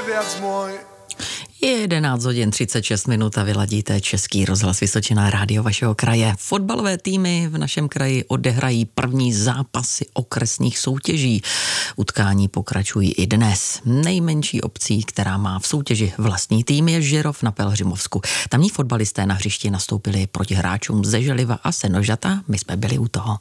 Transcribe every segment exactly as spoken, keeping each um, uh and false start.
viac môj. Je jedenáct hodin třicet šest minut a vyladíte Český rozhlas Vysočina, rádio vašeho kraje. Fotbalové týmy v našem kraji odehrají první zápasy okresních soutěží. Utkání pokračují i dnes. Nejmenší obcí, která má v soutěži vlastní tým, je Žirov na Pelhřimovsku. Tamní fotbalisté na hřišti nastoupili proti hráčům ze Želiva a Senožata. My jsme byli u toho.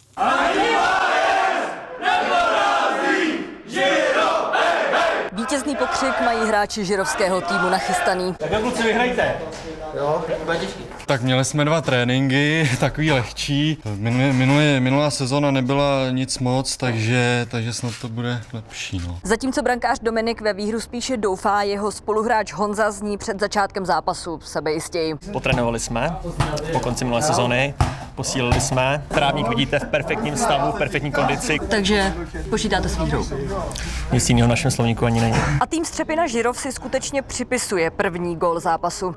Vítězný pokřik mají hráči žirovského týmu nachystaný. Tak jo, kluci, vyhrajte. Jo, bude těžký. Tak měli jsme dva tréninky, takový lehčí. Minulý, minulá sezona nebyla nic moc, takže, takže snad to bude lepší. No. Zatímco brankář Dominik ve výhru spíše doufá, jeho spoluhráč Honza zní před začátkem zápasu sebejistěji. Potrénovali jsme po konci minulé sezony, posílili jsme. Trávník vidíte v perfektním stavu, v perfektní kondici. Takže počítáte s výhrou. Nic jiného v našem slovníku ani není. A tým Střepina Žirov si skutečně připisuje první gól zápasu.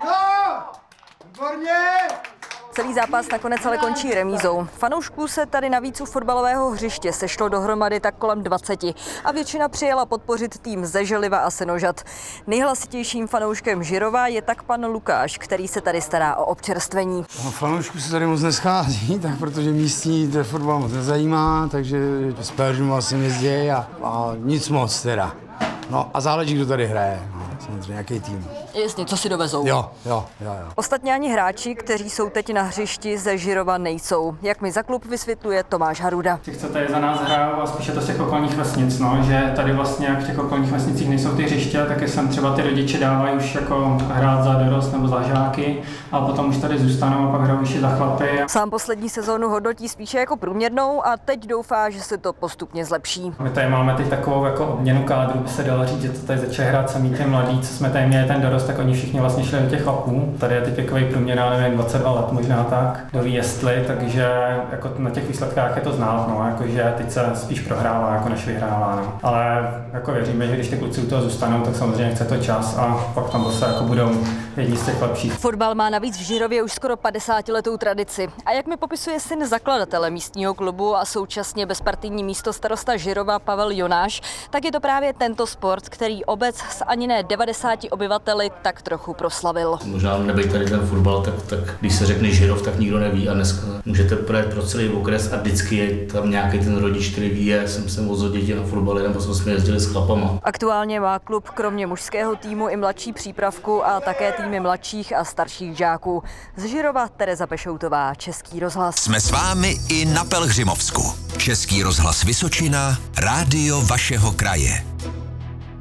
Celý zápas nakonec ale končí remízou. Fanoušků se tady navíc u fotbalového hřiště sešlo dohromady tak kolem dvaceti a většina přijela podpořit tým ze Želiva a Senožat. Nejhlasitějším fanouškem Žirova je tak pan Lukáš, který se tady stará o občerstvení. No, fanoušků se tady moc neschází, tak protože místní ten fotbal moc nezajímá, takže s Pelhřimova sem jezdí a, a nic moc teda. No a záleží, kdo tady hraje. Samozřejmě, jaký tým. Jasně, co si dovezou. Jo, jo, jo, jo. Ostatně ani hráči, kteří jsou teď na hřišti ze Žirova, nejsou. Jak mi za klub vysvětluje Tomáš Haruda. Ti, co tady za nás hrajou, a spíše to z těch okolních vesnic, no, že tady vlastně jak v těch okolních vesnicích nejsou ty hřiště, tak je sem třeba ty rodiče dávají už jako hrát za dorost nebo za žáky a potom už tady zůstanou a pak hrajou už za chlapy. Sám poslední sezónu hodnotí spíše jako průměrnou a teď doufá, že se to postupně zlepší. My tady máme teď takovou jako obměnu kádru, by se dalo říct, že to tady začali hrát samý ty mladí, co jsme tady měli ten dorost, tak oni všichni vlastně šli do těch chlapů. Tady je teď takový průměr, nevím, dvacet dva let možná tak, kdo ví jestli, takže jako na těch výsledkách je to znát, no, jakože teď se spíš prohrává, jako než vyhrává, no. Ale jako věříme, že když ty kluci u toho zůstanou, tak samozřejmě chce to čas a pak tam zase jako budou jedni z těch lepších. Fotbal má navíc v Žirově už skoro padesátiletou tradici. A jak mi popisuje syn zakladatele místního klubu a současně bezpartijní místostarosta Žirova Pavel Jonáš, tak je to právě tento sport, který obec s ani ne devadesáti obyvateli tak trochu proslavil. Možná nebejt tady ten fotbal, tak, tak když se řekne Žirov, tak nikdo neví a dneska můžete projet pro celý okres a vždycky je tam nějaký ten rodič, který ví, já jsem se vozil děti na fotbale, nebo jsme jezdili s chlapama. Aktuálně má klub kromě mužského týmu i mladší přípravku a také týmy mladších a starších žáků. Z Žirova Tereza Pešoutová, Český rozhlas. Jsme s vámi i na Pelhřimovsku. Český rozhlas Vysočina, rádio vašeho kraje.